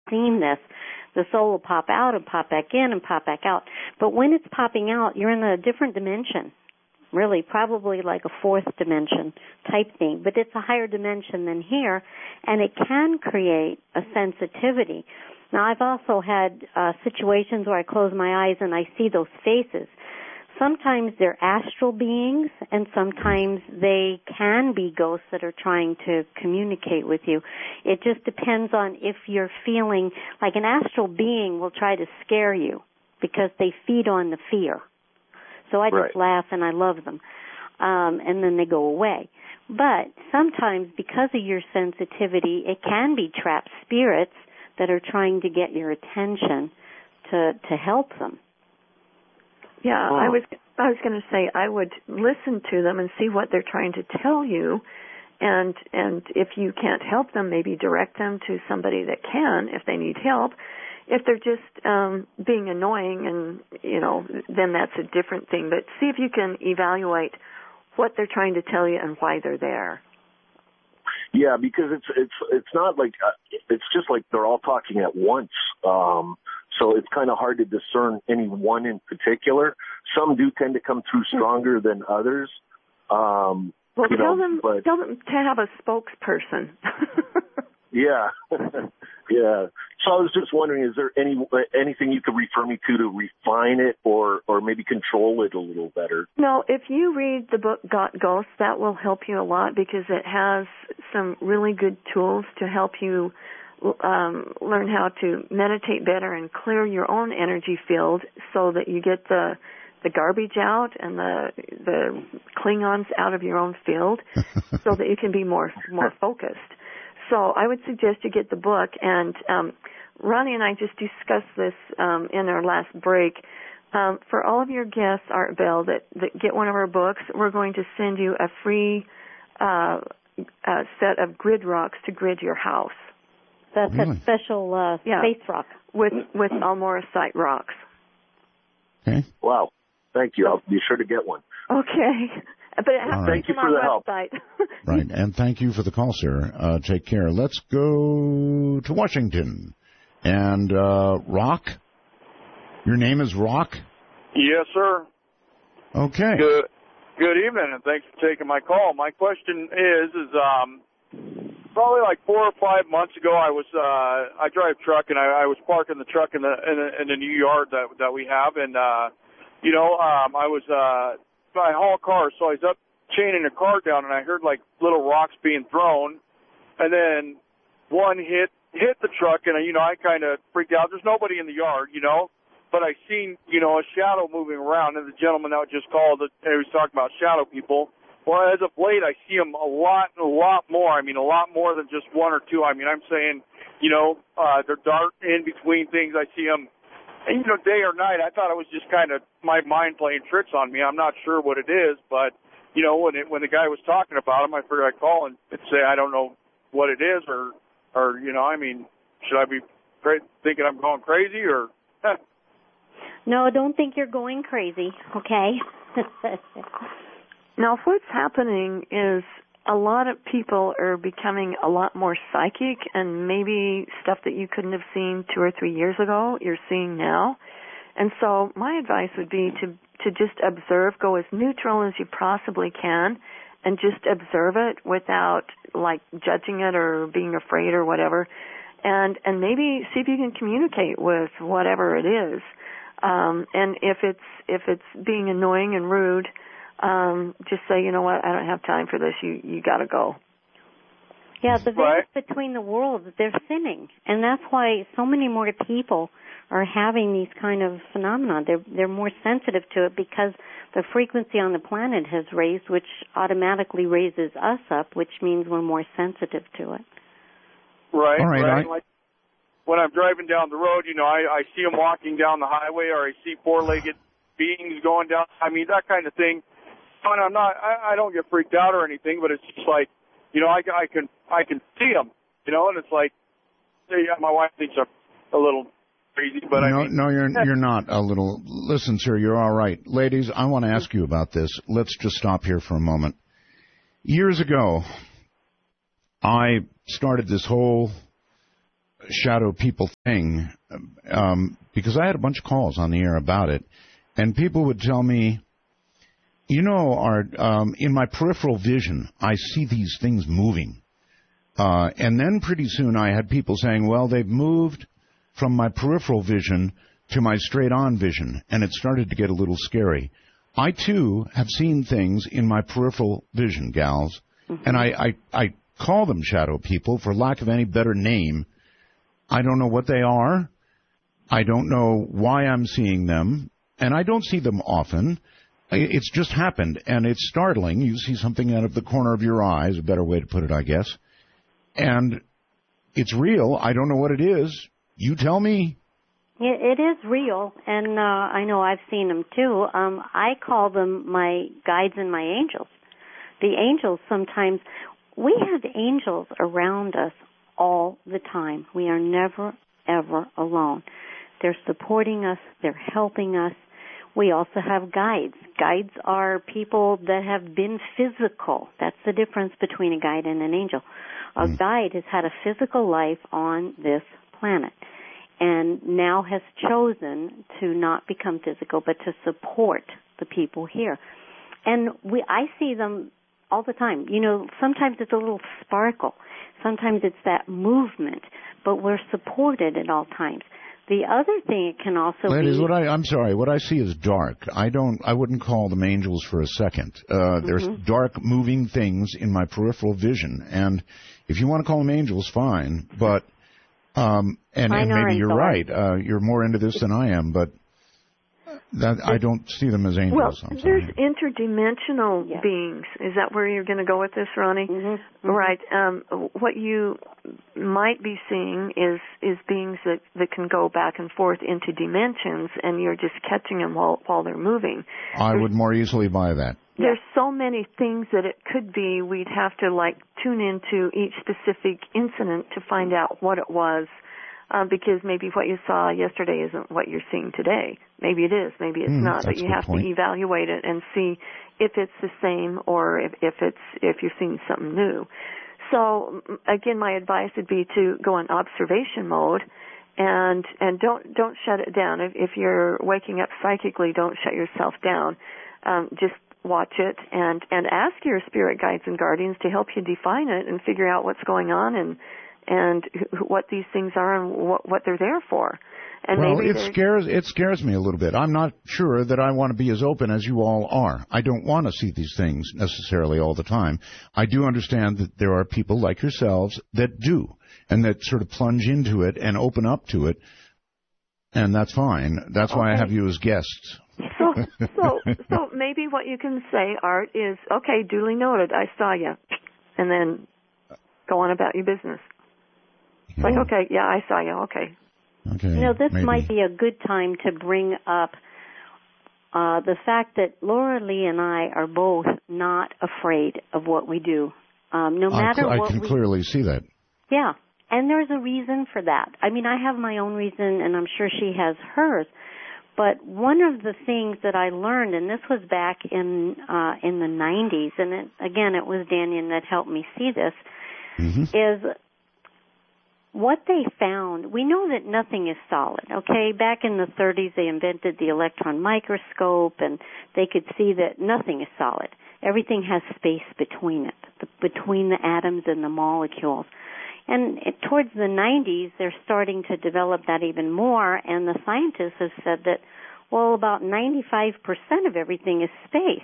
seen this, the soul will pop out and pop back in and pop back out. But when it's popping out, you're in a different dimension, really, probably like a fourth dimension type thing. But it's a higher dimension than here, and it can create a sensitivity. Now, I've also had situations where I close my eyes and I see those faces. Sometimes they're astral beings, and sometimes they can be ghosts that are trying to communicate with you. It just depends on if you're feeling like an astral being will try to scare you because they feed on the fear. So I just laugh and I love them, and then they go away. But sometimes because of your sensitivity, it can be trapped spirits that are trying to get your attention to help them. Yeah, I was going to say I would listen to them and see what they're trying to tell you, and if you can't help them, maybe direct them to somebody that can if they need help. If they're just being annoying, and then that's a different thing. But see if you can evaluate what they're trying to tell you and why they're there. Yeah, because it's not like it's just like they're all talking at once. So it's kind of hard to discern any one in particular. Some do tend to come through stronger than others. Well, tell them to have a spokesperson. Yeah, yeah. So I was just wondering, is there anything you could refer me to refine it or maybe control it a little better? No, if you read the book Got Ghosts, that will help you a lot because it has some really good tools to help you learn how to meditate better and clear your own energy field so that you get the garbage out and the Klingons out of your own field so that you can be more focused. So I would suggest you get the book, and Ronnie and I just discussed this in our last break. For all of your guests, Art Bell, that get one of our books, we're going to send you a free set of grid rocks to grid your house. That's a special space rock. With Almorasite rocks. Okay. Wow. Thank you. I'll be sure to get one. Okay. But it has to Thank you for the help. Right, and thank you for the call, sir. Take care. Let's go to Washington. And Rock? Your name is Rock? Yes, sir. Okay. Good evening, and thanks for taking my call. My question is probably like 4 or 5 months ago, I drive truck, and I was parking the truck in the new yard that we have, and I haul cars, so I was up chaining a car down, and I heard like little rocks being thrown, and then one hit the truck, and I kind of freaked out. There's nobody in the yard, but I seen a shadow moving around, and the gentleman that just called, he was talking about shadow people. Well, as of late, I see them a lot more. I mean, a lot more than just one or two. I mean, I'm saying, they're dark in between things. I see them. And, day or night, I thought it was just kind of my mind playing tricks on me. I'm not sure what it is, but, when the guy was talking about him, I figured I'd call and say I don't know what it is or should I be thinking I'm going crazy or? No, don't think you're going crazy, okay? Now, what's happening is a lot of people are becoming a lot more psychic, and maybe stuff that you couldn't have seen 2 or 3 years ago, you're seeing now. And so my advice would be to just observe, go as neutral as you possibly can, and just observe it without, like, judging it or being afraid or whatever, and maybe see if you can communicate with whatever it is. And if it's being annoying and rude, just say, you know what, I don't have time for this, you got to go. Yeah, the veil between the worlds, they're thinning, and that's why so many more people are having these kind of phenomena. They're more sensitive to it because the frequency on the planet has raised, which automatically raises us up, which means we're more sensitive to it. Right. All right. Like when I'm driving down the road, I see them walking down the highway, or I see four-legged beings going down. I mean, that kind of thing. And I don't get freaked out or anything, but it's just like, I can see them, and it's like, my wife thinks I'm a little crazy, but No, you're not a little. Listen, sir, you're all right. Ladies, I want to ask you about this. Let's just stop here for a moment. Years ago, I started this whole shadow people thing, because I had a bunch of calls on the air about it, and people would tell me, you know, Art, in my peripheral vision, I see these things moving. And then pretty soon I had people saying, well, they've moved from my peripheral vision to my straight-on vision, and it started to get a little scary. I, too, have seen things in my peripheral vision, gals, and I call them shadow people for lack of any better name. I don't know what they are. I don't know why I'm seeing them, and I don't see them often. It's just happened, and it's startling. You see something out of the corner of your eye is a better way to put it, I guess. And it's real. I don't know what it is. You tell me. It is real, and I know I've seen them too. I call them my guides and my angels. The angels sometimes, we have angels around us all the time. We are never, ever alone. They're supporting us. They're helping us. We also have guides. Guides are people that have been physical. That's the difference between a guide and an angel. A guide has had a physical life on this planet and now has chosen to not become physical but to support the people here. And I see them all the time. You know, sometimes it's a little sparkle. Sometimes it's that movement, but we're supported at all times. The other thing it can also Ladies, I'm sorry, what I see is dark. I wouldn't call them angels for a second. There's dark moving things in my peripheral vision, and if you want to call them angels, fine, but, and maybe you're right, you're more into this than I am, but I don't see them as angels. Well, there's interdimensional beings. Is that where you're going to go with this, Ronnie? Right. What you might be seeing is beings that can go back and forth into dimensions, and you're just catching them while they're moving. I would more easily buy that. There's so many things that it could be. We'd have to, tune into each specific incident to find out what it was. Because maybe what you saw yesterday isn't what you're seeing today. Maybe it is, maybe it's not. But you have to evaluate it and see if it's the same or if you're seeing something new. So again, my advice would be to go in observation mode and don't shut it down. If you're waking up psychically, don't shut yourself down. Just watch it and ask your spirit guides and guardians to help you define it and figure out what's going on and what these things are and what they're there for. And well, maybe it scares me a little bit. I'm not sure that I want to be as open as you all are. I don't want to see these things necessarily all the time. I do understand that there are people like yourselves that do, and that sort of plunge into it and open up to it, and that's fine. That's why I have you as guests. So maybe what you can say, Art, is, okay, duly noted, I saw you, and then go on about your business. It's like, okay, yeah, I saw you, okay. Okay. You know, this maybe. might be a good time to bring up the fact that Laura Lee and I are both not afraid of what we do. No matter what I can clearly see that. Yeah, and there's a reason for that. I mean, I have my own reason, and I'm sure she has hers. But one of the things that I learned, and this was back in the 90s, and it was Dannion that helped me see this, is what they found. We know that nothing is solid, okay? Back in the 30s, they invented the electron microscope, and they could see that nothing is solid. Everything has space between it, between the atoms and the molecules. And towards the 90s, they're starting to develop that even more, and the scientists have said that, well, about 95% of everything is space.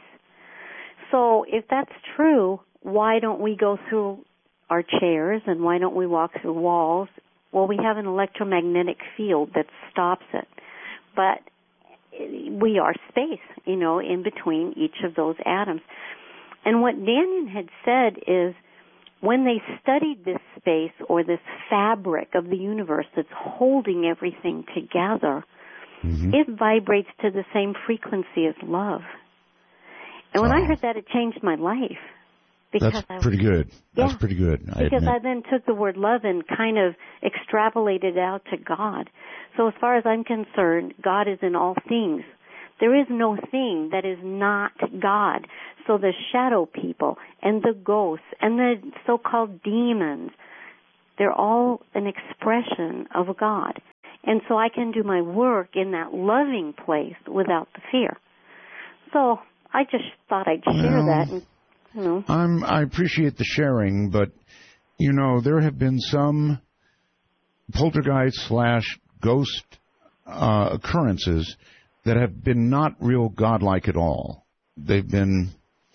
So if that's true, why don't we go through our chairs, and why don't we walk through walls? Well, we have an electromagnetic field that stops it. But we are space, in between each of those atoms. And what Dannion had said is, when they studied this space or this fabric of the universe that's holding everything together, it vibrates to the same frequency as love. And when I heard that, it changed my life. That's pretty good. Yeah, that's pretty good. Because I then took the word love and kind of extrapolated out to God. So as far as I'm concerned, God is in all things. There is no thing that is not God. So the shadow people and the ghosts and the so-called demons, They're all an expression of a God. And so I can do my work in that loving place without the fear. So I just thought I'd share that. And, you know. I appreciate the sharing, but, you know, there have been some poltergeist/ghost occurrences that have been not real godlike at all. They've been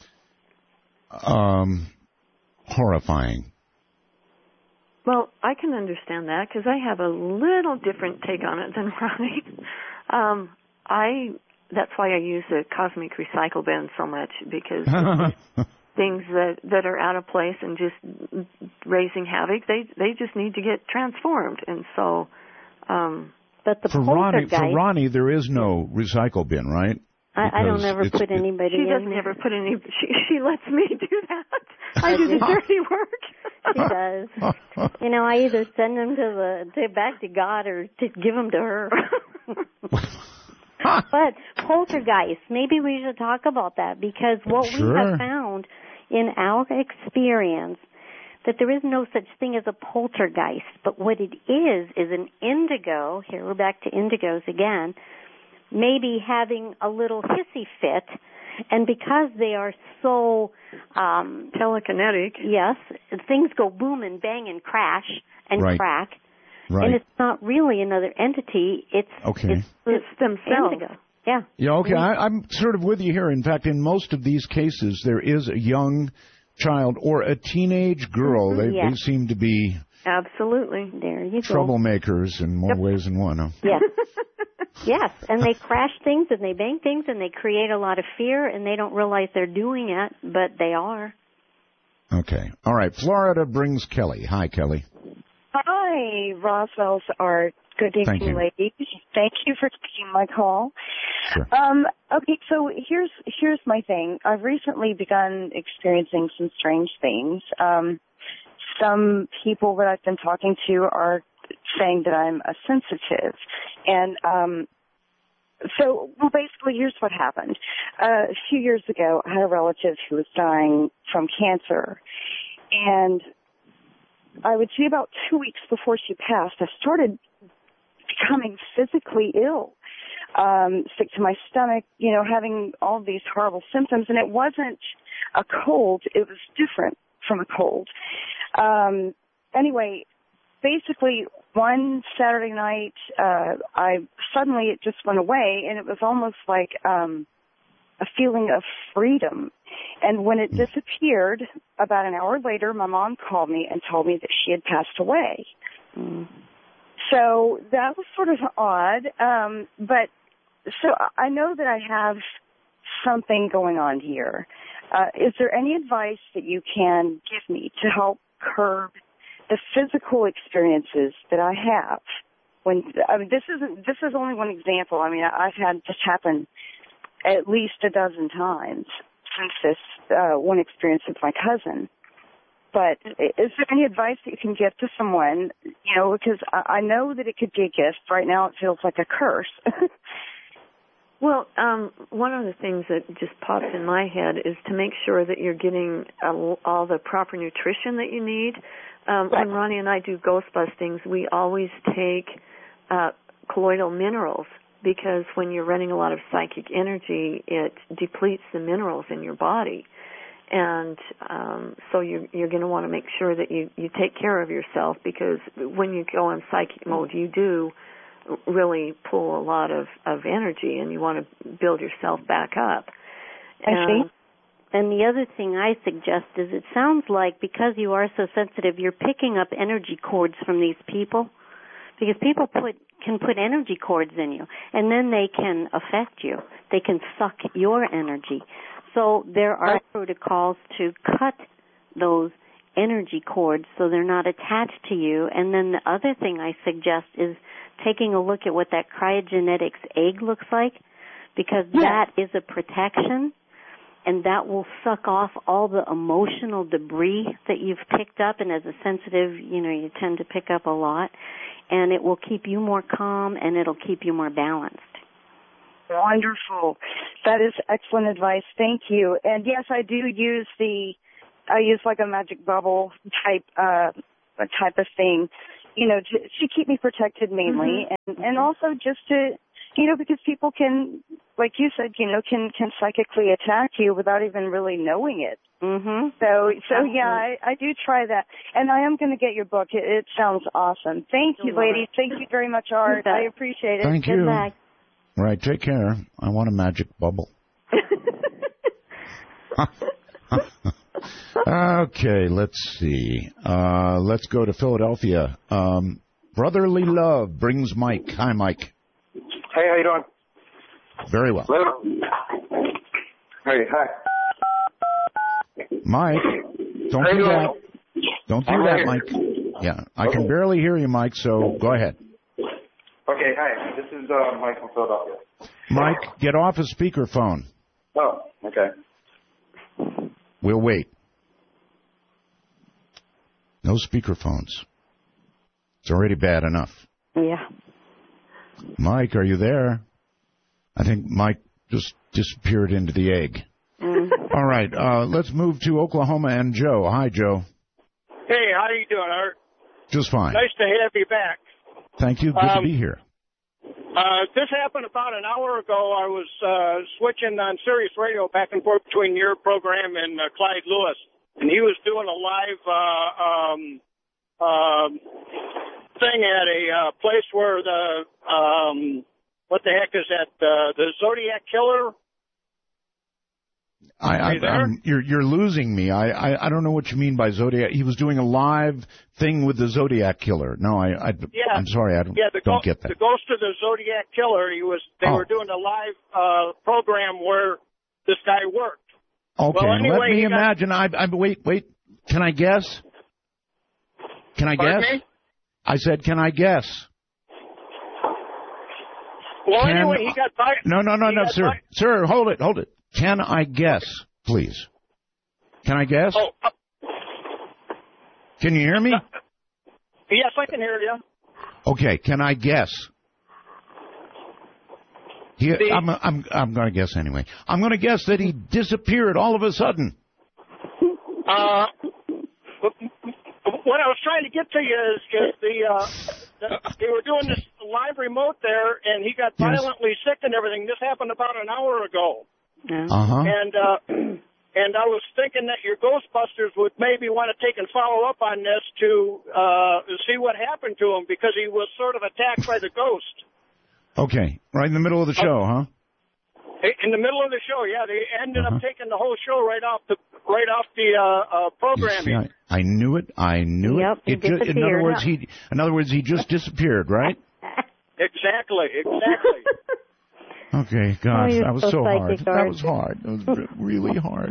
horrifying. Well, I can understand that because I have a little different take on it than Ronnie. That's why I use the cosmic recycle bin so much, because things that are out of place and just raising havoc, they just need to get transformed. And so, but the for Ronnie, there is no recycle bin, right? I don't ever put anybody in. She doesn't ever put any. She lets me do that. I do the dirty work. She does. You know, I either send them back to God or to give them to her. But poltergeist, maybe we should talk about that, because what we have found in our experience, that there is no such thing as a poltergeist, but what it is an indigo. Here we're back to indigos again. Maybe having a little hissy fit, and because they are so telekinetic, yes, things go boom and bang and crash and crack, and it's not really another entity. It's themselves. Indigo. Yeah. Yeah. Okay. I'm sort of with you here. In fact, in most of these cases, there is a young child or a teenage girl. They seem to be absolutely troublemakers in more ways than one. Huh? Yes. Yes, and they crash things and they bang things and they create a lot of fear, and they don't realize they're doing it, but they are. Okay. All right. Florida brings Kelly. Hi, Kelly. Hi, Roswell's Art. Good evening, ladies. Thank you for taking my call. Sure. Okay, so here's my thing. I've recently begun experiencing some strange things. Some people that I've been talking to are saying that I'm a sensitive. And so basically, here's what happened. A few years ago, I had a relative who was dying from cancer. And I would say about 2 weeks before she passed, I started becoming physically ill, sick to my stomach, you know, having all these horrible symptoms. And it wasn't a cold. It was different from a cold. Anyway, basically, one Saturday night, it just went away, and it was almost like a feeling of freedom. And when it disappeared, about an hour later, my mom called me and told me that she had passed away. So that was sort of odd, but so I know that I have something going on here. Is there any advice that you can give me to help curb the physical experiences that I have? This is only one example. I mean, I've had this happen at least a dozen times since this one experience with my cousin. But is there any advice that you can give to someone, you know, because I know that it could be a gift. Right now it feels like a curse. Well, one of the things that just pops in my head is to make sure that you're getting all the proper nutrition that you need. When Ronnie and I do ghost bustings, we always take colloidal minerals, because when you're running a lot of psychic energy, it depletes the minerals in your body. And so you're going to want to make sure that you take care of yourself, because when you go in psychic mode, you do really pull a lot of energy, and you want to build yourself back up. And the other thing I suggest is, it sounds like because you are so sensitive, you're picking up energy cords from these people, because people can put energy cords in you, and then they can affect you. They can suck your energy. So there are protocols to cut those energy cords so they're not attached to you. And then the other thing I suggest is taking a look at what that cryogenetics egg looks like, because that is a protection, and that will suck off all the emotional debris that you've picked up. And as a sensitive, you know, you tend to pick up a lot, and it will keep you more calm, and it'll keep you more balanced. Wonderful. That is excellent advice. Thank you. And yes, I do use I use like a magic bubble type type of thing, to keep me protected mainly, and also just to, because people can, like you said, can psychically attack you without even really knowing it. So yeah, I do try that, and I am going to get your book. It sounds awesome. Thank you, ladies. Thank you very much, Art. I appreciate it. Thank you. All right, take care. I want a magic bubble. Okay, let's see. Let's go to Philadelphia. Brotherly Love brings Mike. Hi, Mike. Hey, how you doing? Very well. Hello? Hey, hi. Mike, don't do that. Don't do that, Mike. Yeah, I can barely hear you, Mike, so go ahead. Okay, hi. This is Mike from Philadelphia. Mike, get off a speakerphone. Oh, okay. We'll wait. No speakerphones. It's already bad enough. Yeah. Mike, are you there? I think Mike just disappeared into the egg. All right, let's move to Oklahoma and Joe. Hi, Joe. Hey, how you doing, Art? Just fine. Nice to have you back. Thank you. Good to be here. This happened about an hour ago. I was switching on Sirius Radio back and forth between your program and Clyde Lewis, and he was doing a live thing at a place where the what the heck is that? The Zodiac Killer. You're losing me. I don't know what you mean by Zodiac. He was doing a live thing with the Zodiac Killer. No, I'm sorry. Don't get that. The Ghost of the Zodiac Killer. They were doing a live program where this guy worked. Okay, well, anyway, let me imagine. Wait. Can I guess? Can I guess? Me? I said, can I guess? Well, anyway, he got fired. No, sir. Sir, hold it. Can I guess, please? Can I guess? Oh, can you hear me? Yes, I can hear you. Okay, can I guess? I'm going to guess anyway. I'm going to guess that he disappeared all of a sudden. What I was trying to get to you is they were doing this live remote there, and he got violently sick and everything. This happened about an hour ago. And I was thinking that your Ghostbusters would maybe want to take and follow up on this to see what happened to him, because he was sort of attacked by the ghost. Okay, right in the middle of the show, huh? In the middle of the show, yeah. They ended up taking the whole show right off the programming. See, I knew it. Yep, in other words, he just disappeared, right? Exactly. Okay, gosh, that was so hard. Art. That was hard. That was really hard.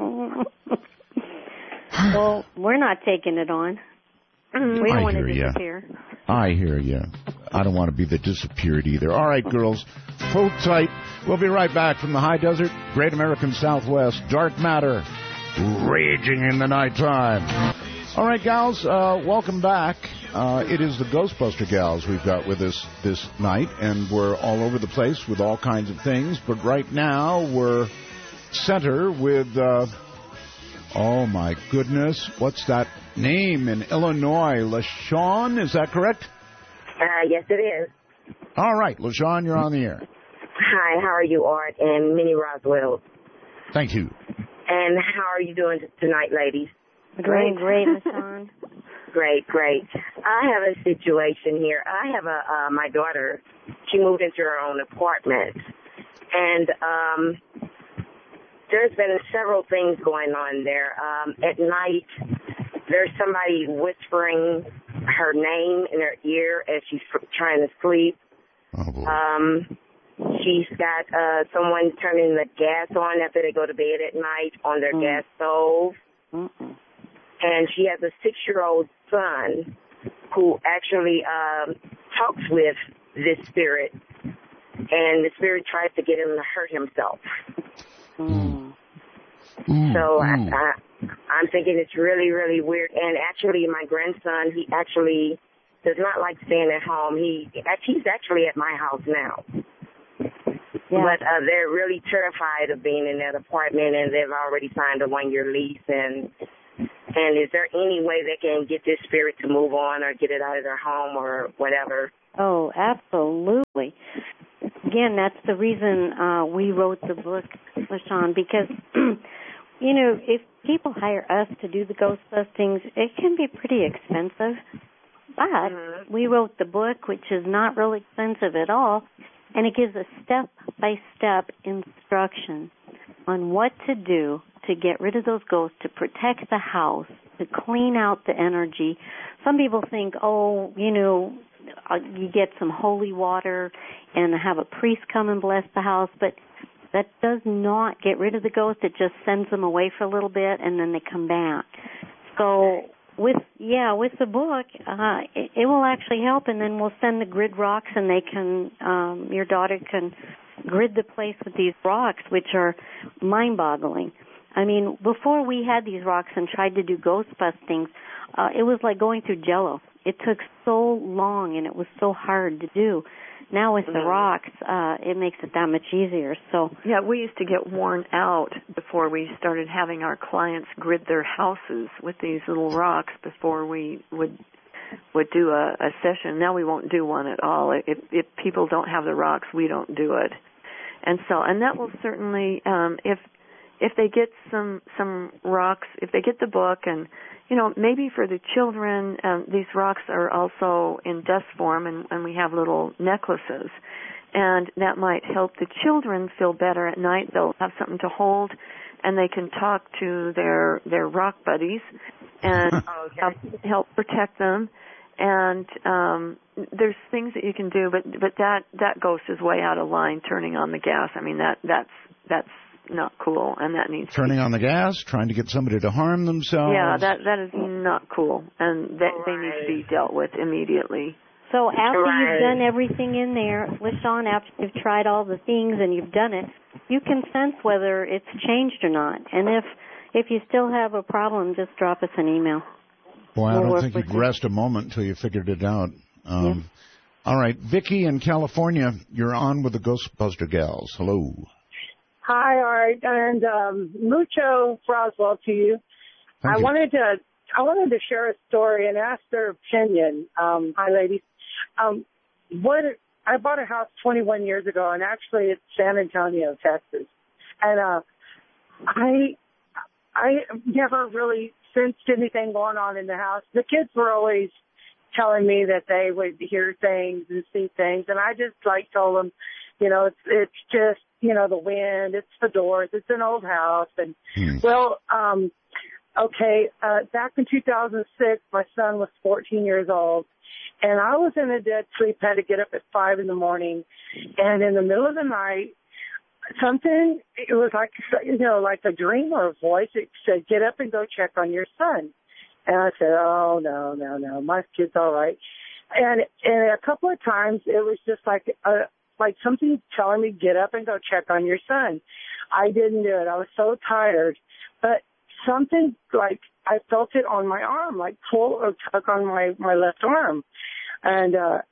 Well, we're not taking it on. We don't want to disappear. I hear you. I don't want to be the disappeared either. All right, girls, hold tight. We'll be right back from the high desert, Great American Southwest, dark matter, raging in the nighttime. All right, gals, welcome back. It is the Ghostbuster gals we've got with us this night, and we're all over the place with all kinds of things. But right now, we're center with, oh my goodness, what's that name in Illinois? LaShawn, is that correct? Yes, it is. All right, LaShawn, you're on the air. Hi, how are you, Art and Minnie Roswell? Thank you. And how are you doing tonight, ladies? Great, LaShawn. Great. I have a situation here. I have my daughter. She moved into her own apartment, and there's been several things going on there. At night, there's somebody whispering her name in her ear as she's trying to sleep. Oh, boy. She's got someone turning the gas on after they go to bed at night on their gas stove. And she has a 6-year-old son who actually talks with this spirit. And the spirit tries to get him to hurt himself. So I'm thinking it's really, really weird. And actually, my grandson, he actually does not like staying at home. He's actually at my house now. Yeah. But they're really terrified of being in that apartment, and they've already signed a 1-year lease. And And is there any way they can get this spirit to move on or get it out of their home or whatever? Oh, absolutely. Again, that's the reason we wrote the book, LaShawn, because, you know, if people hire us to do the ghost bustings, it can be pretty expensive. But we wrote the book, which is not really expensive at all, and it gives a step-by-step instruction on what to do to get rid of those ghosts, to protect the house, to clean out the energy. Some people think, oh, you know, you get some holy water and have a priest come and bless the house, but that does not get rid of the ghost. It just sends them away for a little bit, and then they come back. So with the book, it will actually help, and then we'll send the grid rocks, and they can, your daughter can grid the place with these rocks, which are mind-boggling. I mean, before we had these rocks and tried to do ghost bustings, it was like going through Jell-O. It took so long, and it was so hard to do. Now with the rocks, it makes it that much easier. So yeah, we used to get worn out before we started having our clients grid their houses with these little rocks before we would do a session. Now we won't do one at all. If people don't have the rocks, we don't do it. And that will certainly, if they get some rocks, if they get the book, and you know, maybe for the children, these rocks are also in dust form, and we have little necklaces, and that might help the children feel better at night. They'll have something to hold, and they can talk to their rock buddies and help protect them. And there's things that you can do, but that ghost is way out of line. Turning on the gas, I mean that's not cool, and that needs turning on the gas, trying to get somebody to harm themselves. Yeah, that is not cool, and they need to be dealt with immediately. So after you've done everything in there, LaShawn, after you've tried all the things and you've done it, you can sense whether it's changed or not. And if you still have a problem, just drop us an email. Boy, I don't think you'd rest a moment until you figured it out. All right, Vicki in California, you're on with the Ghostbuster Gals. Hello. Hi, Art, and mucho Roswell to you. I wanted to share a story and ask their opinion. Hi, ladies. I bought a house 21 years ago, and actually it's San Antonio, Texas. And I never really sensed anything going on in the house. The kids were always telling me that they would hear things and see things, and I just told them, you know, it's just, you know, the wind, it's the doors, it's an old house. And, back in 2006, my son was 14 years old, and I was in a dead sleep, had to get up at 5 in the morning, and in the middle of the night, it was like, you know, like a dream or a voice. It said, get up and go check on your son. And I said, oh, no, my kid's all right. And a couple of times, it was just like something telling me, get up and go check on your son. I didn't do it. I was so tired. But something I felt it on my arm, like pull or tug on my left arm. And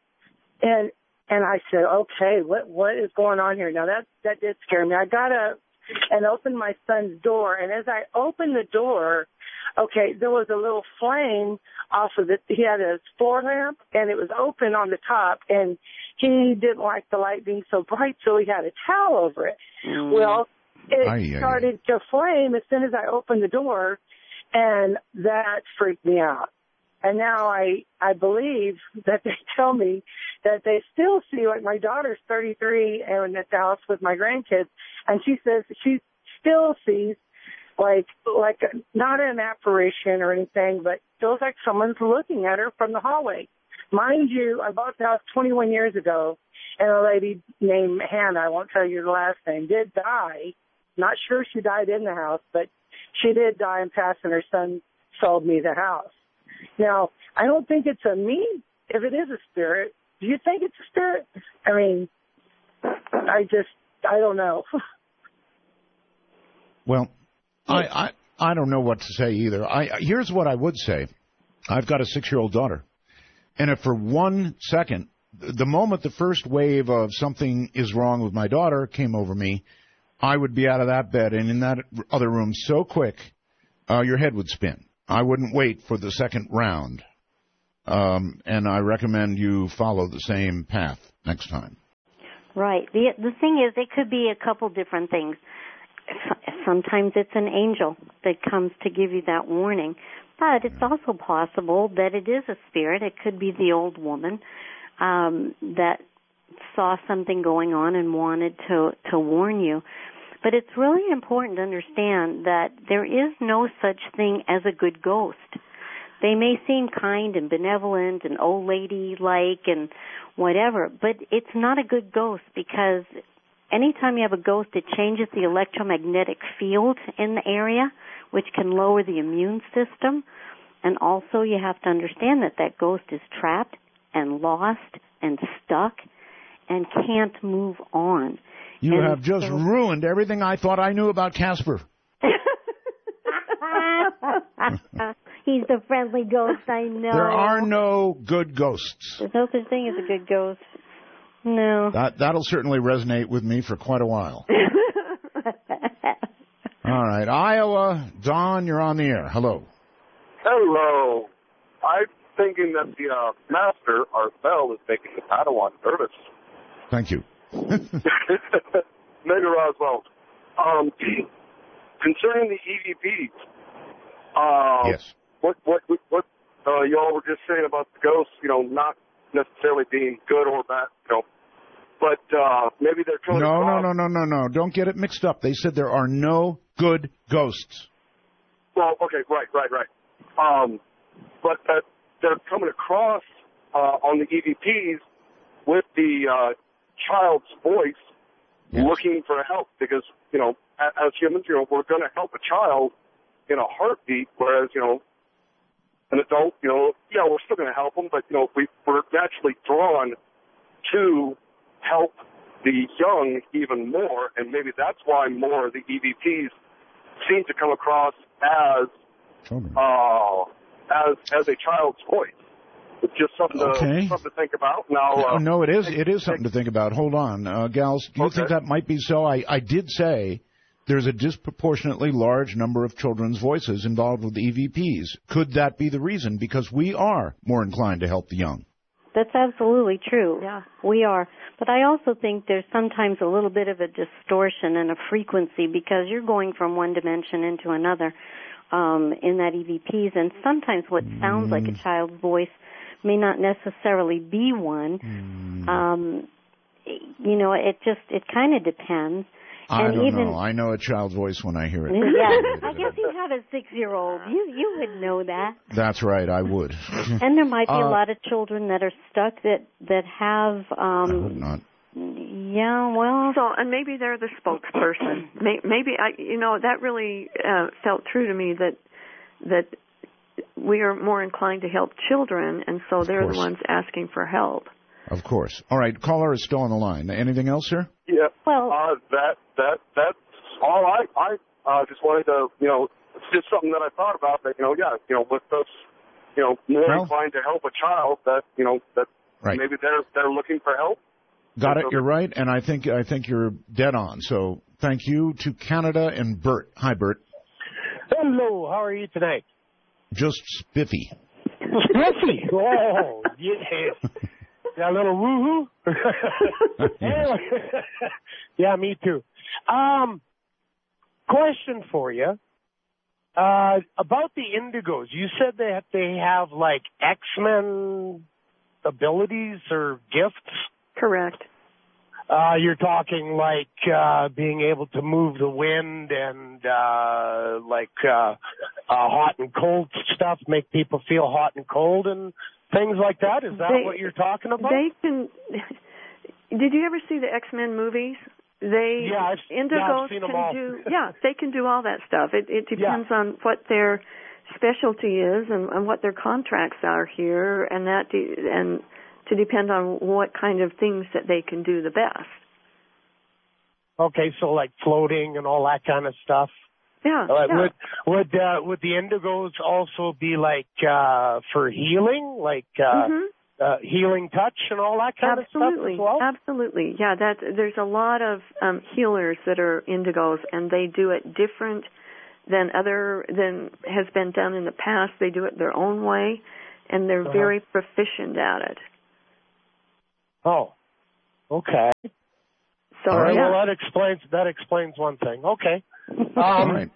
I said, okay, what is going on here? Now that did scare me. I got up and opened my son's door. And as I opened the door, there was a little flame off of it. He had a floor lamp, and it was open on the top, and he didn't like the light being so bright, so he had a towel over it. Well, it started to flame as soon as I opened the door, and that freaked me out. And now I believe that they tell me that they still see, like my daughter's 33 and at the house with my grandkids, and she says she still sees like not an apparition or anything, but feels like someone's looking at her from the hallway. Mind you, I bought the house 21 years ago, and a lady named Hannah, I won't tell you the last name, did die. Not sure she died in the house, but she did die and pass, and her son sold me the house. Now, I don't think it's a me. If it is a spirit, do you think it's a spirit? I mean, I don't know. Well, I don't know what to say either. Here's what I would say. I've got a 6-year-old daughter. And if for 1 second, the moment the first wave of something is wrong with my daughter came over me, I would be out of that bed and in that other room so quick, your head would spin. I wouldn't wait for the second round. And I recommend you follow the same path next time. Right. The thing is, it could be a couple different things. Sometimes it's an angel that comes to give you that warning. But it's also possible that it is a spirit. It could be the old woman that saw something going on and wanted to warn you. But it's really important to understand that there is no such thing as a good ghost. They may seem kind and benevolent and old lady-like and whatever, but it's not a good ghost because anytime you have a ghost, it changes the electromagnetic field in the area, which can lower the immune system. And also you have to understand that that ghost is trapped and lost and stuck and can't move on. You have just ruined everything I thought I knew about Casper. He's the friendly ghost, I know. There are no good ghosts. There's no such thing as a good ghost. No. That'll certainly resonate with me for quite a while. All right. Iowa, Don, you're on the air. Hello. Hello. I'm thinking that the master, our spell, is making the Padawan nervous. Thank you. Maybe Roswell. Concerning the EVPs, yes. What y'all were just saying about the ghosts, not necessarily being good or bad, but maybe they're trying to... No. Don't get it mixed up. They said there are no good ghosts. Well, okay, right. But they're coming across on the EVPs with the child's voice, looking for help because, as humans, we're going to help a child in a heartbeat, whereas, an adult, we're still going to help them, but, we're naturally drawn to help the young even more, and maybe that's why more of the EVPs seem to come across as a child's voice. It's just something to think about. Now, no, it is something to think about. Hold on, Gals. Do you think that might be so? I did say there's a disproportionately large number of children's voices involved with EVPs. Could that be the reason? Because we are more inclined to help the young. That's absolutely true. Yeah, we are. But I also think there's sometimes a little bit of a distortion in a frequency because you're going from one dimension into another in that EVPs, and sometimes what sounds like a child's voice may not necessarily be one. It kind of depends. I don't know. I know a child's voice when I hear it. Yeah, I guess you have a 6-year-old. You would know that. That's right, I would. And there might be a lot of children that are stuck that have... I hope not. Yeah, well... So, and maybe they're the spokesperson. Maybe, that really felt true to me that we are more inclined to help children, and so they're the ones asking for help. Of course. All right, caller is still on the line. Anything else, sir? Yeah. Well, that's all. I just wanted to, it's just something that I thought about. That with us, more inclined to help a child. That maybe they're looking for help. Got it. You're right, and I think you're dead on. So thank you to Canada and Bert. Hi, Bert. Hello. How are you tonight? Just spiffy. Spiffy. Oh, yes. Got a little woohoo. Yeah, me too. Question for you about the Indigos. You said that they have like X-Men abilities or gifts. Correct. You're talking like being able to move the wind and hot and cold stuff, make people feel hot and cold and things like that. Is that what you're talking about? They can. Did you ever see the X-Men movies? Indigos I've seen them all. They can do all that stuff. It depends on what their specialty is and what their contracts are here, and to depend on what kind of things that they can do the best. Okay, so like floating and all that kind of stuff. Yeah. Would the Indigos also be like for healing, like healing touch and all that kind of stuff as well? Absolutely. Yeah, there's a lot of healers that are Indigos, and they do it different than has been done in the past. They do it their own way, and they're very proficient at it. Oh, okay. So, all right, yeah. well, that explains one thing. Okay. Right.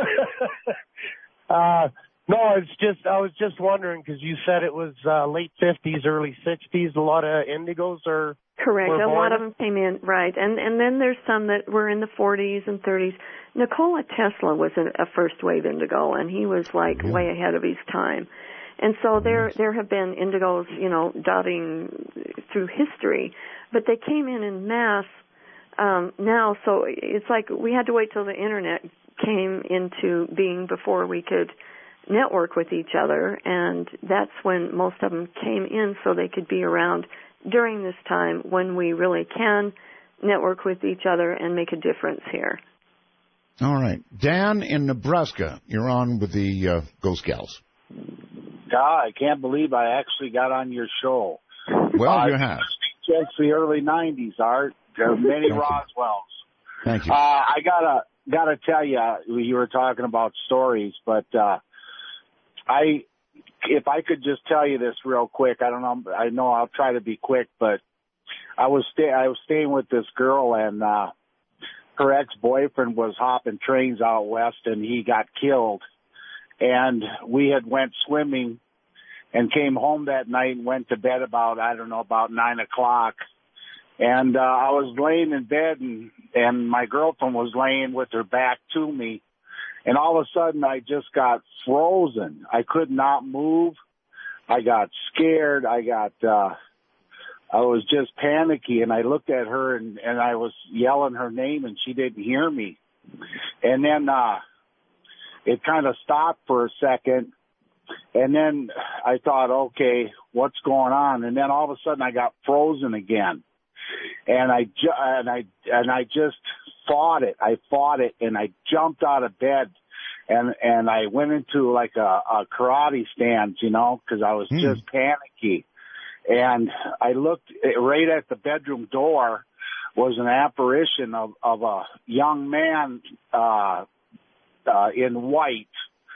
No, I was just wondering because you said it was late 50s, early 60s. A lot of indigos are correct. Were a born. lot of them came in, right, and then there's some that were in the 40s and 30s. Nikola Tesla was a first wave indigo, and he was like way ahead of his time. And so there have been indigos, dotting through history, but they came in mass now. So it's like we had to wait till the internet came into being before we could network with each other, and that's when most of them came in so they could be around during this time when we really can network with each other and make a difference here. All right. Dan in Nebraska, you're on with the Ghost Gals. God, I can't believe I actually got on your show. Well, you have. Since the early 90s, Art. There are many Roswells. Thank you. I gotta tell you were talking about stories, but if I could just tell you this real quick, I know I'll try to be quick, but I was staying with this girl, and her ex-boyfriend was hopping trains out west, and he got killed. And we had went swimming and came home that night and went to bed about 9 o'clock. And I was laying in bed, and my girlfriend was laying with her back to me. And all of a sudden, I just got frozen. I could not move. I got scared. I was just panicky, and I looked at her, and I was yelling her name, and she didn't hear me. And then it kind of stopped for a second, and then I thought, okay, what's going on? And then all of a sudden, I got frozen again, and I just fought it. I fought it, and I jumped out of bed, and I went into like a karate stance, because I was just panicky. And I looked right at the bedroom door was an apparition of a young man in white,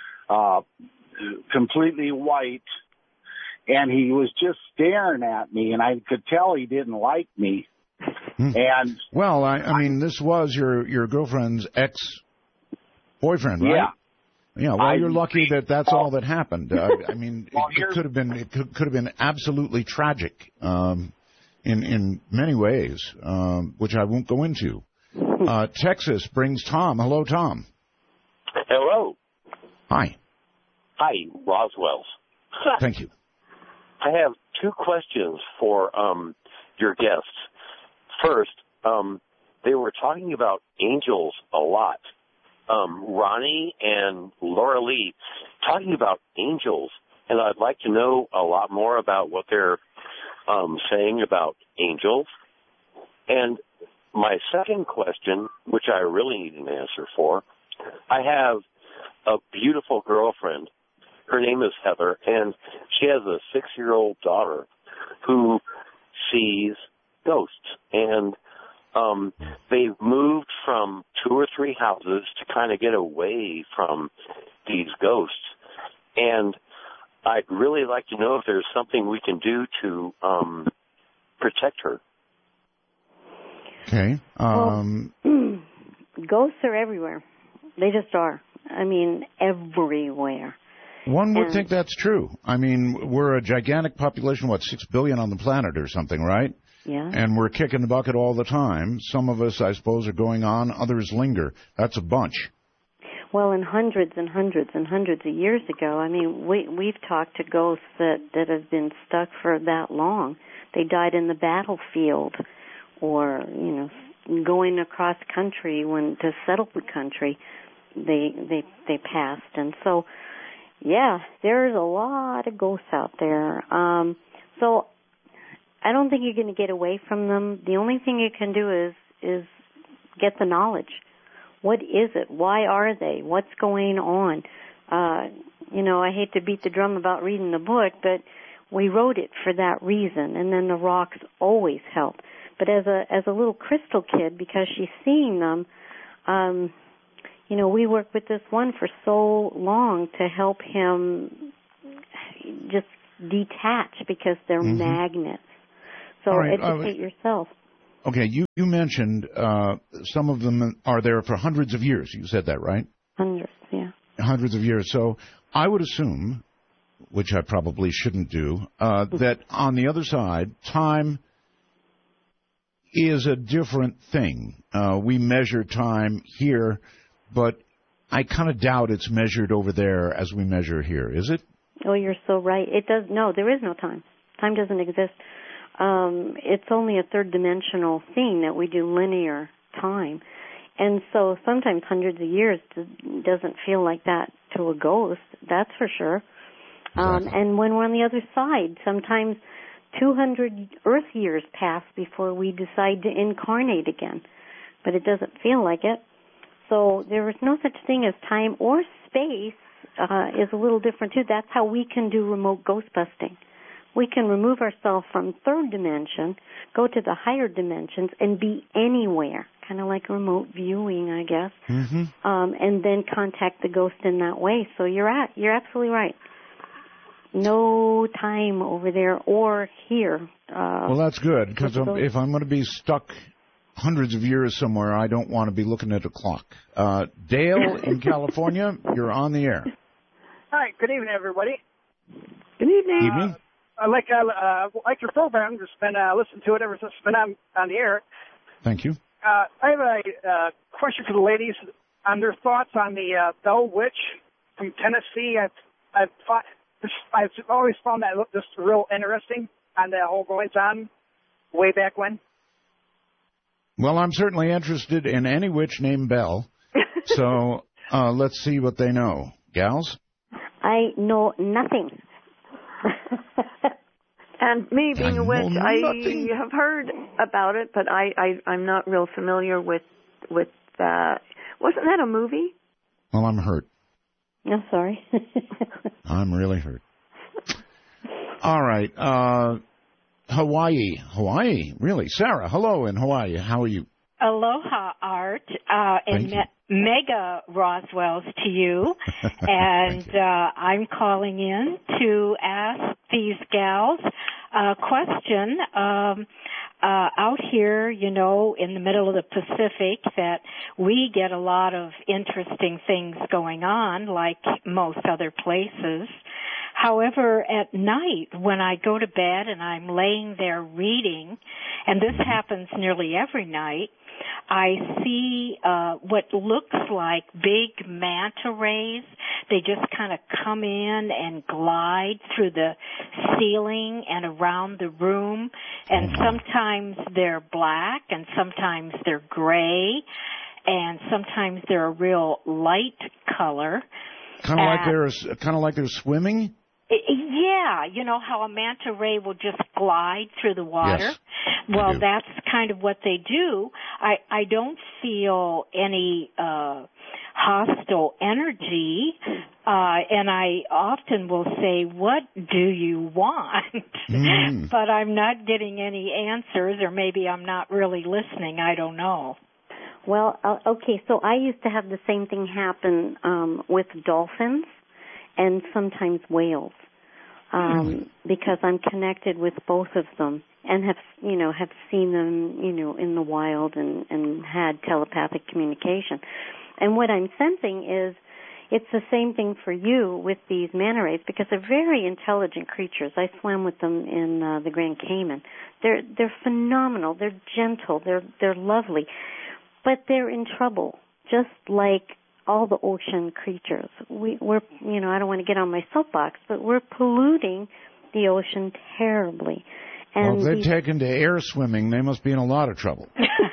completely white, and he was just staring at me, and I could tell he didn't like me. And well, I mean, this was your girlfriend's ex-boyfriend, right? Yeah. Yeah. Well, you're lucky that's all that happened. I mean, it could have been absolutely tragic in many ways, which I won't go into. Texas brings Tom. Hello, Tom. Hello. Hi. Hi, Roswells. Thank you. I have two questions for your guests. First, they were talking about angels a lot. Ronnie and Laura Lee talking about angels, and I'd like to know a lot more about what they're saying about angels. And my second question, which I really need an answer for, I have a beautiful girlfriend. Her name is Heather, and she has a 6-year-old daughter who sees ghosts. And they've moved from 2 or 3 houses to kind of get away from these ghosts. And I'd really like to know if there's something we can do to protect her. Okay. Ghosts are everywhere. They just are. I mean, everywhere. One would think that's true. I mean, we're a gigantic population, 6 billion on the planet or something, right? Yeah. And we're kicking the bucket all the time. Some of us, I suppose, are going on. Others linger. That's a bunch. Well, and hundreds and hundreds and hundreds of years ago, I mean, we've talked to ghosts that have been stuck for that long. They died in the battlefield or, going across country to settle the country. They passed. And so, yeah, there's a lot of ghosts out there. So I don't think you're going to get away from them. The only thing you can do is get the knowledge. What is it? Why are they? What's going on? I hate to beat the drum about reading the book, but we wrote it for that reason. And then the rocks always help. But as a little crystal kid, because she's seeing them, You know, we worked with this one for so long to help him just detach because they're magnets. So right, educate yourself. Okay, you mentioned some of them are there for hundreds of years. You said that, right? Hundreds, yeah. Hundreds of years. So I would assume, which I probably shouldn't do, that on the other side, time is a different thing. We measure time here, but I kind of doubt it's measured over there as we measure here. Is it? Oh, you're so right. It does. No, there is no time. Time doesn't exist. It's only a third-dimensional thing that we do linear time. And so sometimes hundreds of years doesn't feel like that to a ghost, that's for sure. Exactly. And when we're on the other side, sometimes 200 Earth years pass before we decide to incarnate again. But it doesn't feel like it. So there is no such thing as time or space is a little different, too. That's how we can do remote ghost busting. We can remove ourselves from third dimension, go to the higher dimensions, and be anywhere, kind of like remote viewing, I guess, and then contact the ghost in that way. So you're absolutely right. No time over there or here. Well, that's good, because if I'm going to be stuck hundreds of years somewhere, I don't want to be looking at a clock. Dale in California, you're on the air. Hi, good evening, everybody. Good evening. Evening. I like your program. Just been listening to it ever since it's been on the air. Thank you. I have a question for the ladies on their thoughts on the Bell Witch from Tennessee. I've always found that just real interesting on the whole goings on way back when. Well, I'm certainly interested in any witch named Bell. So let's see what they know. Gals? I know nothing. And me being a witch, I have heard about it, but I'm not real familiar with that. Wasn't that a movie? Well, I'm hurt. I'm sorry. I'm really hurt. All right. Hawaii, really. Sarah, hello in Hawaii. How are you? Aloha, Art, and mega Roswells to you. And I'm calling in to ask these gals a question. Out here, you know, in the middle of the Pacific, that we get a lot of interesting things going on, like most other places. However, at night, when I go to bed and I'm laying there reading, and this happens nearly every night, I see what looks like big manta rays. They just kind of come in and glide through the ceiling and around the room, and sometimes they're black and sometimes they're gray, and sometimes they're a real light color. Kind of like they're swimming? Yeah, you know how a manta ray will just glide through the water? Yes, well, that's kind of what they do. I don't feel any hostile energy, and I often will say, what do you want? But I'm not getting any answers, or maybe I'm not really listening. I don't know. Well, okay, so I used to have the same thing happen with dolphins and sometimes whales, because I'm connected with both of them and have seen them, in the wild and had telepathic communication. And what I'm sensing is it's the same thing for you with these manta rays, because they're very intelligent creatures. I swam with them in the Grand Cayman. They're phenomenal. They're gentle. They're lovely, but they're in trouble, just like all the ocean creatures. We're I don't want to get on my soapbox, but we're polluting the ocean terribly. And well, if they're taken to air swimming, they must be in a lot of trouble.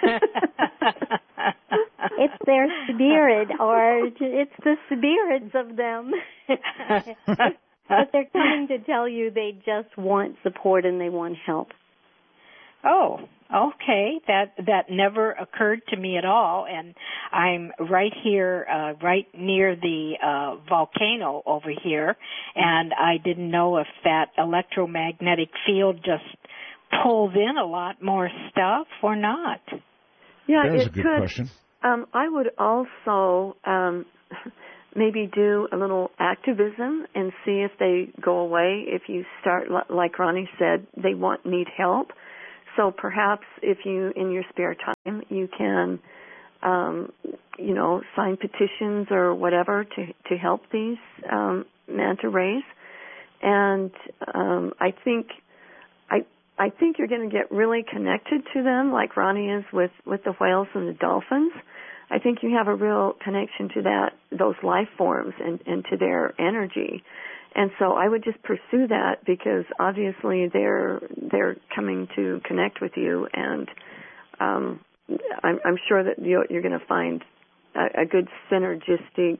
It's their spirit, or it's the spirits of them. But they're coming to tell you they just want support and they want help. Oh, okay. That never occurred to me at all, and I'm right here, right near the volcano over here, and I didn't know if that electromagnetic field just pulls in a lot more stuff or not. Yeah, That's a good question. I would also maybe do a little activism and see if they go away. If you start, like Ronnie said, they need help. So perhaps if you, in your spare time, you can, sign petitions or whatever to help these manta rays. And I think you're going to get really connected to them, like Ronnie is with the whales and the dolphins. I think you have a real connection to those life forms and to their energy. And so I would just pursue that, because obviously they're coming to connect with you, and I'm sure that you're going to find a good synergistic,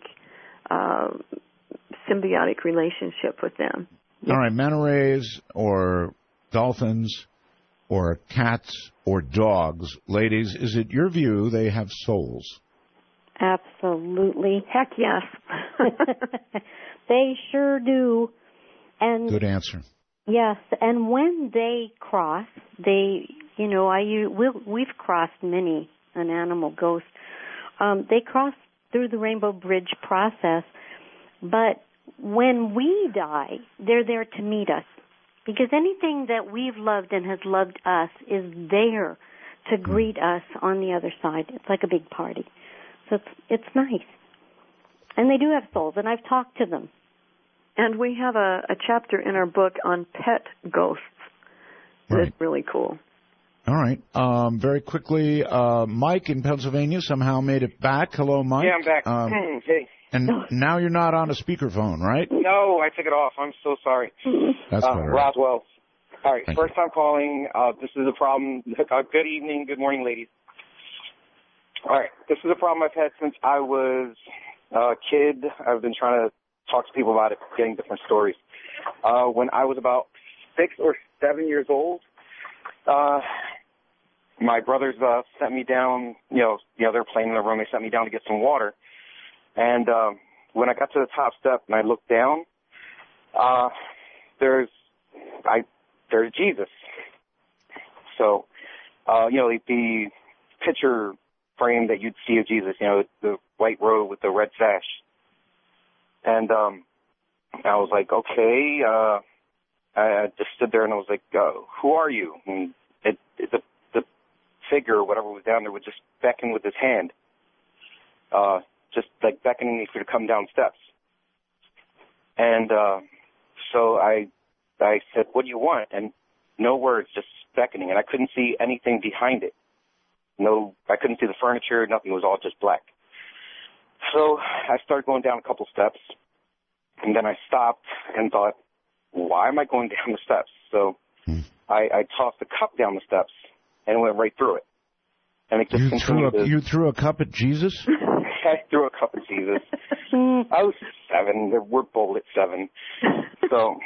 symbiotic relationship with them. All right, manta rays or dolphins or cats or dogs, ladies, is it your view they have souls? Absolutely. Heck yes. They sure do. And good answer. Yes, and when they cross, we've crossed many an animal ghost. They cross through the Rainbow Bridge process, but when we die, they're there to meet us, because anything that we've loved and has loved us is there to greet us on the other side. It's like a big party. So it's nice. And they do have souls, and I've talked to them. And we have a chapter in our book on pet ghosts. Right. That's really cool. All right. Very quickly, Mike in Pennsylvania somehow made it back. Hello, Mike. Yeah, I'm back. Hey. And now you're not on a speakerphone, right? No, I took it off. I'm so sorry. That's better. Roswell. All right, Thank first time calling. This is a problem. Good evening, good morning, ladies. All right, this is a problem I've had since I was a kid. I've been trying to talk to people about it, getting different stories. When I was about 6 or 7 years old, my brothers sent me down, they're playing in the room. They sent me down to get some water. And when I got to the top step and I looked down, there's Jesus. So, the picture frame that you'd see of Jesus, the white robe with the red sash. And I was like, okay. I just stood there and I was like, who are you? And the figure or whatever was down there would just beckon with his hand, just like beckoning me to come down steps. And so I said, what do you want? And no words, just beckoning. And I couldn't see anything behind it. I couldn't see the furniture, nothing. It was all just black. So I started going down a couple steps, and then I stopped and thought, why am I going down the steps? So I tossed a cup down the steps and went right through it. And it just continued. You threw a cup at Jesus? I threw a cup at Jesus. I was 7. We're both at 7. So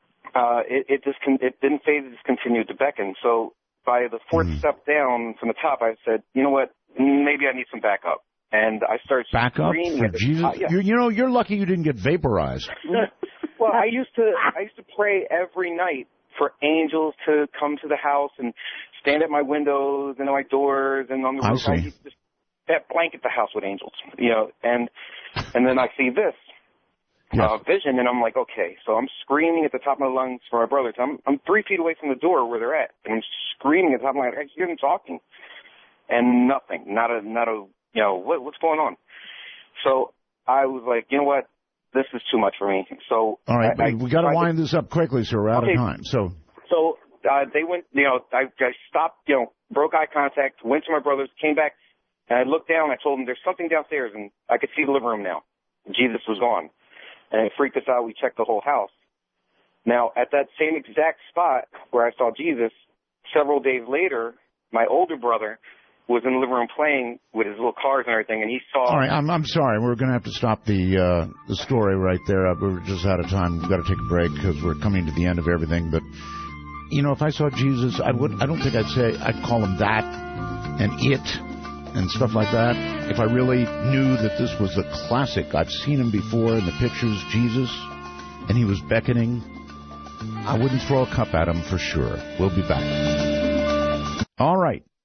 it didn't fade. It just continued to beckon. So by the 4th step down from the top, I said, you know what? Maybe I need some backup. And I started screaming for Jesus. Yeah. You're lucky you didn't get vaporized. Well, I used to pray every night for angels to come to the house and stand at my windows and at my doors and on the roof. I used to just blanket the house with angels, and then I see this vision, and I'm like, okay. So I'm screaming at the top of my lungs for my brothers. I'm 3 feet away from the door where they're at, and I'm screaming at the top of my lungs. I hear them talking, and nothing, not a what's going on? So I was like, you know what? This is too much for me. So all right, we got to wind this up quickly, so we're out of time. So they went. I stopped. Broke eye contact. Went to my brothers. Came back, and I looked down. I told them there's something downstairs, and I could see the living room now. Jesus was gone, and it freaked us out. We checked the whole house. Now at that same exact spot where I saw Jesus, several days later, my older brother was in the living room playing with his little cars and everything, and he saw... All right, I'm sorry. We're going to have to stop the story right there. We're just out of time. We've got to take a break because we're coming to the end of everything. But, if I saw Jesus, I don't think I'd call him that and it and stuff like that. If I really knew that this was the classic, I've seen him before in the pictures, Jesus, and he was beckoning, I wouldn't throw a cup at him for sure. We'll be back. All right.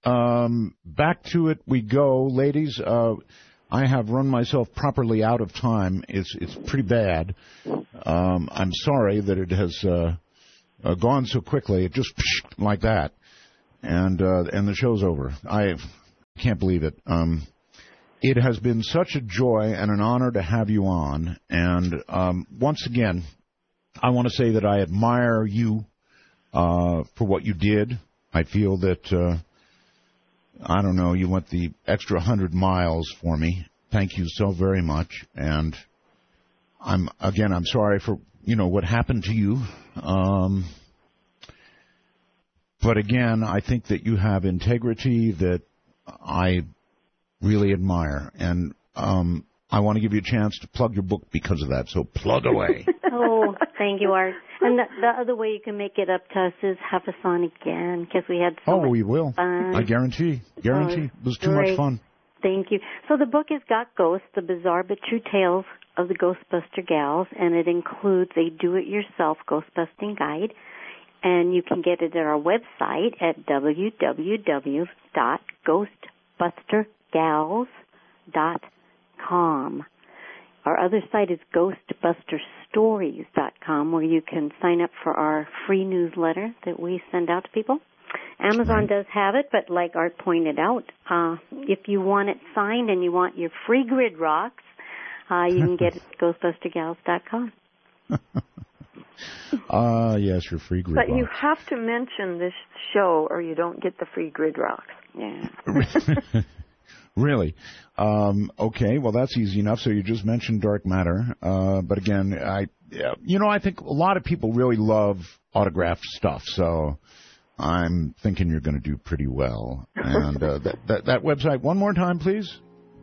back to it we go. Ladies, I have run myself properly out of time. It's pretty bad. I'm sorry that it has gone so quickly. It just like that. And the show's over. I can't believe it. It has been such a joy and an honor to have you on. And once again, I want to say that I admire you for what you did. I feel that, I don't know, you went the extra 100 miles for me. Thank you so very much. And I'm sorry for, what happened to you. But again, I think that you have integrity that I really admire. And I want to give you a chance to plug your book because of that. So plug away. Oh, thank you, Art. And the other way you can make it up to us is have us on again, because we had so much we will. fun. I guarantee. It was too much fun. Thank you. So the book is Got Ghosts, The Bizarre But True Tales of the Ghostbuster Gals, and it includes a do-it-yourself ghostbusting guide. And you can get it at our website at www.ghostbustergals.com. Our other site is ghostbusterstories.com, where you can sign up for our free newsletter that we send out to people. Amazon does have it, but like Art pointed out, if you want it signed and you want your free grid rocks, you can get it at ghostbustergals.com. Yes, your free grid But rocks. you have to mention this show or you don't get the free grid rocks. Yeah. Really? Okay, well, that's easy enough. So you just mentioned Dark Matter. But again, I think a lot of people really love autographed stuff. So I'm thinking you're going to do pretty well. And that website, one more time, please.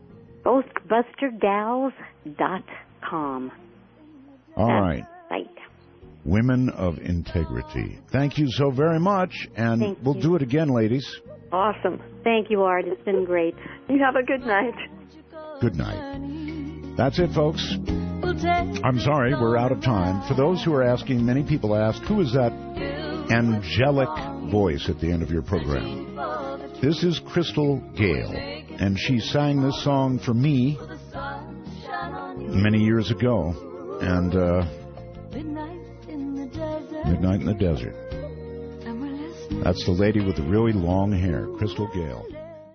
Ghostbustergals.com. All right. Right. Women of Integrity. Thank you so very much. And we'll do it again, ladies. Awesome. Thank you, Art. It's been great. You have a good night. Good night. That's it, folks. I'm sorry, we're out of time. For those who are asking, many people ask, who is that angelic voice at the end of your program? This is Crystal Gale, and she sang this song for me many years ago. And Midnight in the Desert. That's the lady with the really long hair, Crystal Gale.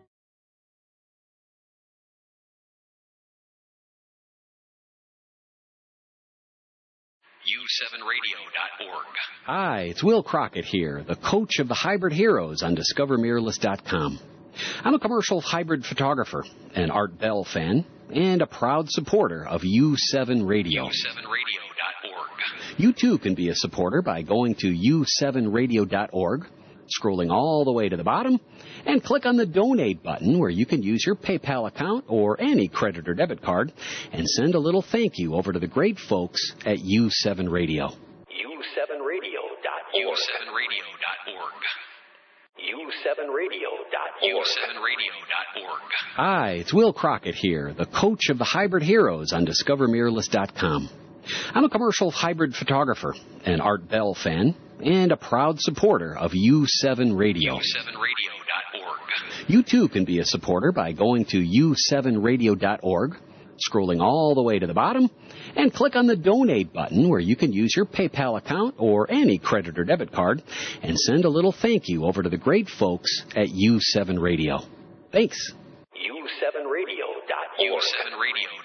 U7Radio.org. Hi, it's Will Crockett here, the coach of the Hybrid Heroes on DiscoverMirrorless.com. I'm a commercial hybrid photographer, an Art Bell fan, and a proud supporter of U7 Radio. U7Radio.org. You too can be a supporter by going to U7Radio.org, scrolling all the way to the bottom, and click on the Donate button where you can use your PayPal account or any credit or debit card and send a little thank you over to the great folks at U7 Radio. U7Radio.org. U7Radio.org. U7Radio.org. Hi, it's Will Crockett here, the coach of the Hybrid Heroes on DiscoverMirrorless.com. I'm a commercial hybrid photographer, an Art Bell fan, and a proud supporter of U7 Radio. U7Radio.org. You too can be a supporter by going to U7Radio.org, scrolling all the way to the bottom, and click on the Donate button where you can use your PayPal account or any credit or debit card and send a little thank you over to the great folks at U7 Radio. Thanks. U7Radio.org. U7Radio.